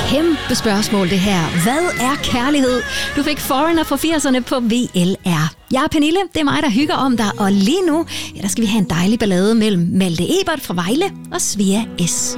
kæmpe spørgsmål, det her. Hvad er kærlighed? Du fik Foreigner fra 80'erne på VLR. Jeg er Pernille, det er mig, der hygger om dig. Og lige nu, der skal vi have en dejlig ballade mellem Malte Ebert fra Vejle og Svea S.